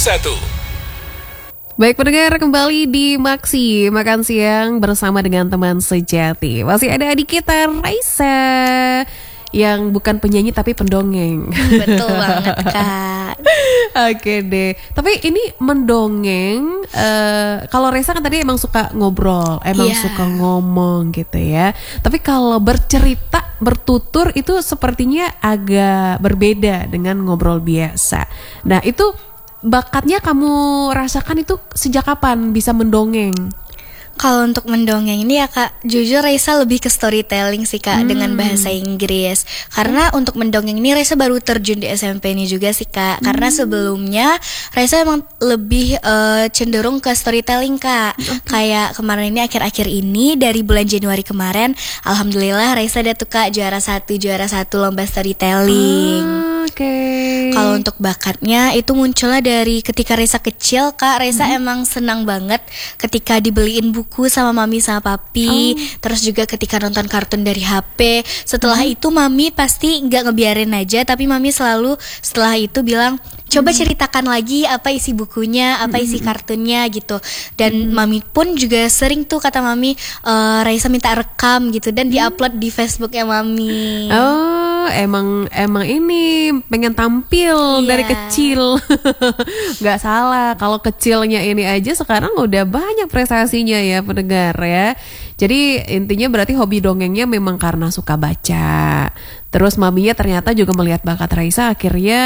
Baik pendengar, kembali di Maksi Makan Siang bersama dengan teman sejati. Masih ada adik kita Raisa yang bukan penyanyi tapi pendongeng. Betul banget Kak. Oke deh. Tapi ini mendongeng, kalau Raisa kan tadi emang suka ngobrol, emang suka ngomong gitu ya. Tapi kalau bercerita, bertutur itu sepertinya agak berbeda dengan ngobrol biasa. Nah itu bakatnya kamu rasakan itu sejak kapan bisa mendongeng? Kalau untuk mendongeng ini ya Kak, jujur Raisa lebih ke storytelling sih Kak, dengan bahasa Inggris. Karena untuk mendongeng ini Raisa baru terjun di SMP ini juga sih Kak. Karena sebelumnya Raisa emang lebih cenderung ke storytelling Kak. Kayak kemarin ini, akhir-akhir ini dari bulan Januari kemarin, alhamdulillah Raisa ada tuh Kak juara satu lomba storytelling. Kalau untuk bakatnya itu munculnya dari ketika Raisa kecil Kak. Raisa emang senang banget ketika dibeliin buku sama mami sama papi. Terus juga ketika nonton kartun dari HP. Setelah itu mami pasti gak ngebiarin aja, tapi mami selalu setelah itu bilang, coba ceritakan lagi apa isi bukunya, apa isi kartunnya gitu. Dan mami pun juga sering tuh kata mami, Raisa minta rekam gitu dan diupload di Facebooknya mami. Oh, emang ini pengen tampil dari kecil. Gak salah, kalau kecilnya ini aja sekarang udah banyak prestasinya ya pendengar ya. Jadi intinya berarti hobi dongengnya memang karena suka baca. Terus maminya ternyata juga melihat bakat Raisa, akhirnya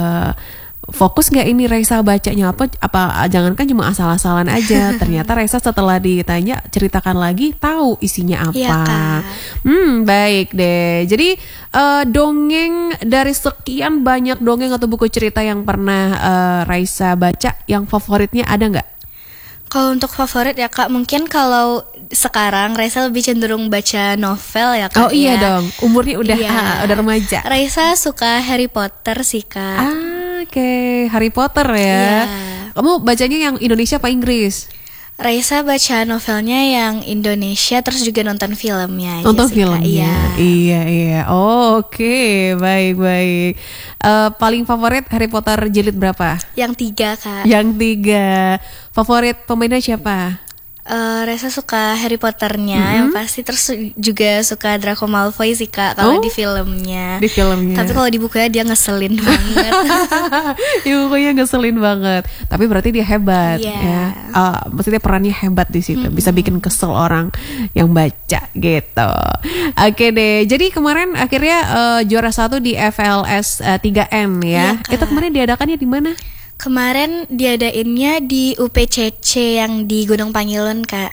fokus gak ini Raisa bacanya apa jangankan cuma asal-asalan aja. Ternyata Raisa setelah ditanya ceritakan lagi tahu isinya apa. Iya, Kak. Baik deh. Jadi dongeng dari sekian banyak dongeng atau buku cerita yang pernah Raisa baca, yang favoritnya ada nggak? Kalau untuk favorit ya Kak, mungkin kalau sekarang Raisa lebih cenderung baca novel ya Kak. Oh iya dong, umurnya udah udah remaja. Raisa suka Harry Potter sih Kak. Oke, Harry Potter ya. Iya. Kamu bacanya yang Indonesia apa Inggris? Raisa baca novelnya yang Indonesia, terus juga nonton filmnya. Nonton sih, filmnya, Kak. iya. Oh, oke, baik. Paling favorit Harry Potter jilid berapa? Yang 3 Kak. Yang 3. Favorit pemainnya siapa? Raisa suka Harry Potternya yang pasti, terus juga suka Draco Malfoy sih Kak kalau di filmnya. Di filmnya. Tapi kalau di bukunya dia ngeselin banget. Di bukunya ngeselin banget. Tapi berarti dia hebat ya. Maksudnya perannya hebat di situ. Bisa bikin kesel orang yang baca gitu. Oke deh. Jadi kemarin akhirnya juara 1 di FLS 3N ya. Iya, Itu kemarin diadakannya di mana? Kemarin diadainnya di UPCC yang di Gunung Pangilun Kak.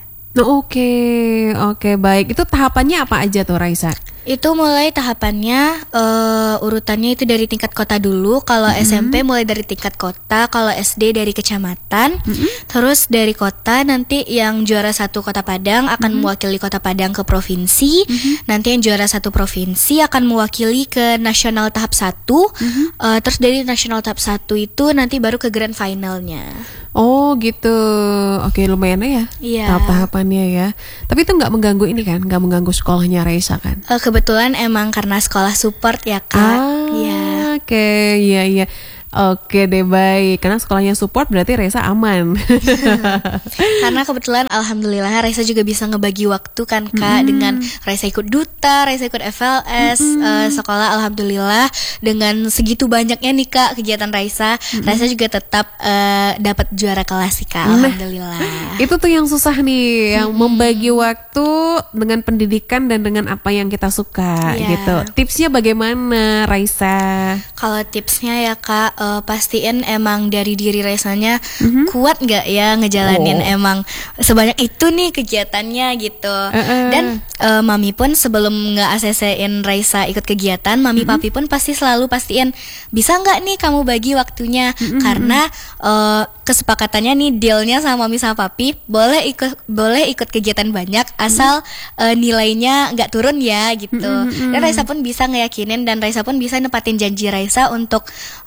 Oke, baik. Itu tahapannya apa aja tuh Raisa? Itu mulai tahapannya urutannya itu dari tingkat kota dulu. Kalau SMP mulai dari tingkat kota, kalau SD dari kecamatan. Terus dari kota nanti yang juara 1 Kota Padang akan mewakili Kota Padang ke provinsi. Nanti yang juara 1 provinsi akan mewakili ke nasional tahap 1. Terus dari nasional tahap 1 itu nanti baru ke grand finalnya. Oh gitu. Oke, lumayan ya. Iya. Tahap-tahapannya ya. Tapi itu nggak mengganggu ini kan? Nggak mengganggu sekolahnya Raisa kan? Kebetulan emang karena sekolah support ya Kak. Oke, iya. Oke deh, baik. Karena sekolahnya support berarti Raisa aman. Karena kebetulan alhamdulillah Raisa juga bisa ngebagi waktu kan Kak. Dengan Raisa ikut duta, Raisa ikut FLS, sekolah alhamdulillah. Dengan segitu banyaknya nih Kak kegiatan Raisa, Raisa juga tetap dapat juara kelas sih Kak, alhamdulillah. Itu tuh yang susah nih, yang membagi waktu dengan pendidikan dan dengan apa yang kita suka gitu. Tipsnya bagaimana Raisa? Kalau tipsnya ya Kak, pastiin emang dari diri Raisanya kuat nggak ya ngejalanin emang sebanyak itu nih kegiatannya gitu. Dan mami pun sebelum nge-ACC-in Raisa ikut kegiatan, mami papi pun pasti selalu pastiin bisa nggak nih kamu bagi waktunya. Karena kesepakatannya nih, dealnya sama mami sama papi boleh ikut kegiatan banyak asal nilainya nggak turun ya gitu. Dan Raisa pun bisa ngeyakinin dan Raisa pun bisa nepatin janji Raisa untuk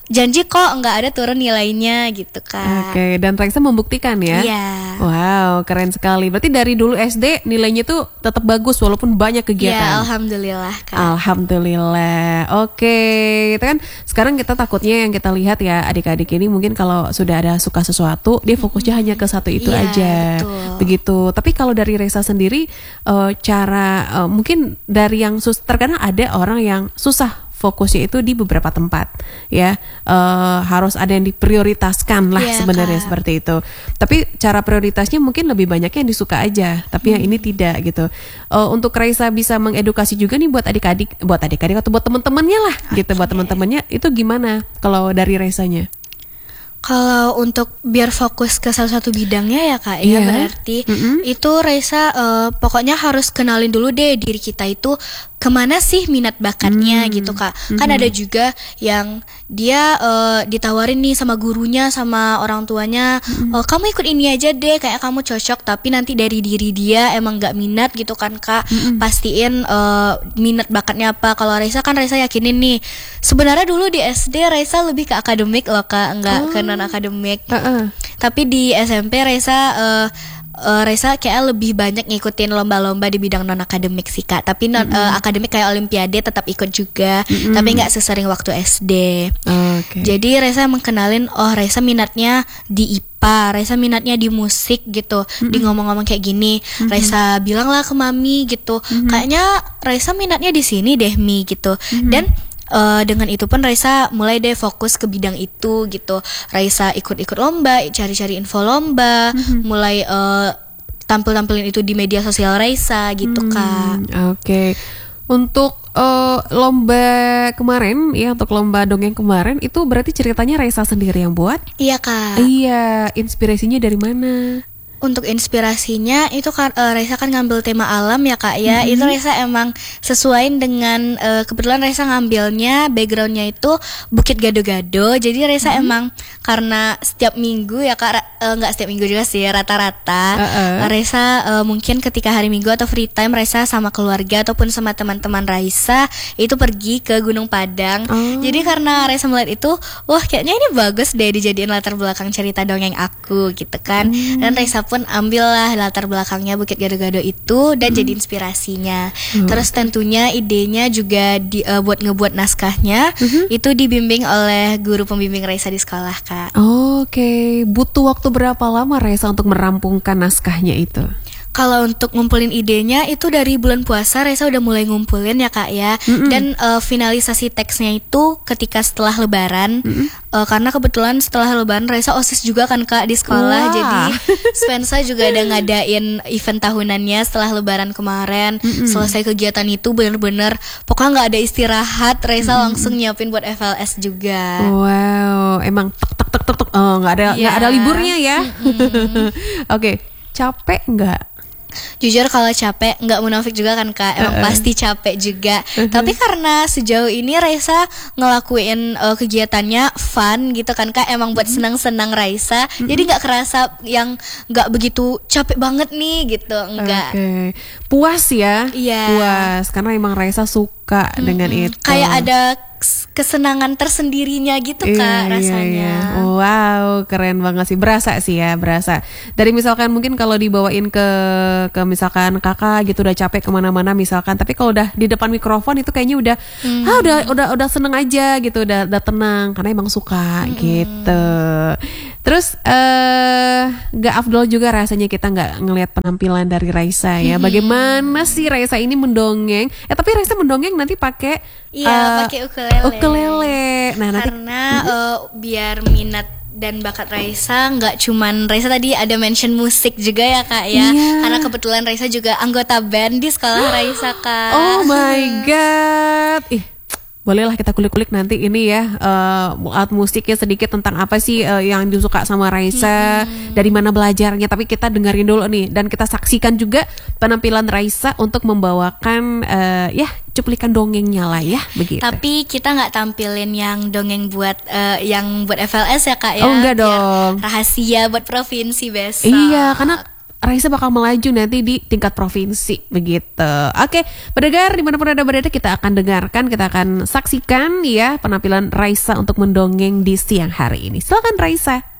janji kok nggak ada turun nilainya gitu Kak. Oke, dan Raisa membuktikan ya. Iya. Wow, keren sekali. Berarti dari dulu SD nilainya tuh tetap bagus walaupun banyak Ya kegiatan. alhamdulillah Kak. Alhamdulillah. Oke, itu kan sekarang kita takutnya yang kita lihat ya adik-adik ini mungkin kalau sudah ada suka sesuatu dia fokusnya hanya ke satu itu Iya, aja. betul. Begitu. Tapi kalau dari Raisa sendiri mungkin dari yang terkadang ada orang yang susah fokusnya itu di beberapa tempat ya. Harus ada yang diprioritaskan lah Iya, sebenarnya Kak. seperti itu. Tapi cara prioritasnya mungkin lebih banyak yang disuka aja, tapi yang ini tidak gitu. Untuk Raisa bisa mengedukasi juga nih buat adik-adik atau buat teman-temannya lah gitu, buat teman-temannya itu gimana kalau dari Raisanya? Kalau untuk biar fokus ke salah satu bidangnya ya Kak Iya. ya berarti itu Raisa pokoknya harus kenalin dulu deh diri kita itu kemana sih minat bakatnya gitu Kak. Kan ada juga yang dia ditawarin nih sama gurunya sama orang tuanya, kamu ikut ini aja deh kayak kamu cocok, tapi nanti dari diri dia emang nggak minat gitu kan Kak. Pastiin minat bakatnya apa. Kalau Raisa kan Raisa yakinin nih sebenarnya dulu di SD Raisa lebih ke akademik loh Kak, nggak ke non akademik. Tapi di SMP Raisa kayak lebih banyak ngikutin lomba-lomba di bidang non akademik sih Kak. Tapi non akademik kayak olimpiade tetap ikut juga, tapi nggak sesering waktu SD. Oke. Jadi Raisa emang kenalin, oh Raisa minatnya di IPA, Raisa minatnya di musik gitu. Di ngomong-ngomong kayak gini, Raisa bilang lah ke mami gitu, kayaknya Raisa minatnya di sini deh Mi gitu. Dan dengan itu pun Raisa mulai deh fokus ke bidang itu gitu. Raisa ikut-ikut lomba, cari-cari info lomba, mulai tampil-tampilin itu di media sosial Raisa gitu Kak. Oke. Untuk lomba kemarin ya, untuk lomba dongeng kemarin itu berarti ceritanya Raisa sendiri yang buat? Iya Kak. Iya, inspirasinya dari mana? Untuk inspirasinya itu kan Raisa kan ngambil tema alam ya Kak ya. Itu Raisa emang sesuaiin dengan kebetulan Raisa ngambilnya backgroundnya itu Bukit Gado-Gado. Jadi Raisa emang karena setiap minggu ya Kak, nggak setiap minggu juga sih, rata-rata Raisa mungkin ketika hari Minggu atau free time Raisa sama keluarga ataupun sama teman-teman Raisa itu pergi ke Gunung Padang. Jadi karena Raisa melihat itu, wah kayaknya ini bagus deh dijadiin latar belakang cerita dongeng aku gitu kan. Dan Raisa pun ambillah latar belakangnya Bukit Gado-Gado itu dan jadi inspirasinya. Terus tentunya idenya juga buat ngebuat naskahnya itu dibimbing oleh guru pembimbing Raisa di sekolah Kak. Oke, butuh waktu berapa lama Raisa untuk merampungkan naskahnya itu? Kalau untuk ngumpulin idenya itu dari bulan puasa Raisa udah mulai ngumpulin ya Kak ya. Dan finalisasi teksnya itu ketika setelah lebaran. Karena kebetulan setelah lebaran Raisa OSIS juga kan Kak di sekolah. Wah. Jadi Spensa juga ada ngadain event tahunannya setelah lebaran kemarin. Selesai kegiatan itu bener-bener pokoknya nggak ada istirahat. Raisa langsung nyiapin buat FLS juga. Wow, emang tek. Nggak ada liburnya ya. Oke, capek nggak? Jujur kalau capek, nggak munafik juga kan Kak, emang pasti capek juga. Tapi karena sejauh ini Raisa ngelakuin kegiatannya fun gitu kan Kak, emang buat senang-senang Raisa. Jadi nggak kerasa yang nggak begitu capek banget nih gitu, enggak. Oke. Puas ya? Iya. Puas, karena emang Raisa suka dengan itu. Kayak ada kesenangan tersendirinya gitu Kak rasanya. Wow, keren banget sih. Berasa sih ya, berasa. Dari misalkan mungkin kalau dibawain ke misalkan kakak gitu udah capek kemana-mana misalkan, tapi kalau udah di depan mikrofon itu kayaknya udah seneng aja gitu, udah tenang karena emang suka gitu. Terus gak afdol juga rasanya kita nggak ngelihat penampilan dari Raisa ya. Bagaimana sih Raisa ini mendongeng? Tapi Raisa mendongeng nanti pakai pakai ukulele. Nah, nanti karena biar minat dan bakat Raisa nggak cuman Raisa tadi ada mention musik juga ya Kak ya. Iya. Karena kebetulan Raisa juga anggota band di sekolah Raisa Kak. Oh my god. Bolehlah kita kulik-kulik nanti ini ya, alat musiknya sedikit tentang apa sih yang disuka sama Raisa, dari mana belajarnya. Tapi kita dengerin dulu nih dan kita saksikan juga penampilan Raisa untuk membawakan cuplikan dongengnya lah ya, begitu. Tapi kita nggak tampilin yang dongeng buat FLS ya Kak ya. Oh enggak Biar dong. rahasia buat provinsi besok. Iya, karena Raisa bakal melaju nanti di tingkat provinsi begitu. Oke, pendengar dimanapun Anda berada, kita akan dengarkan, kita akan saksikan ya penampilan Raisa untuk mendongeng di siang hari ini. Silakan Raisa.